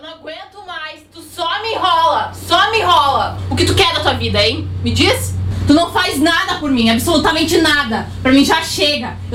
Eu não aguento mais. Tu só me enrola. Só me enrola. O que tu quer da tua vida, hein? Me diz? Tu não faz nada por mim, absolutamente nada. Pra mim já chega.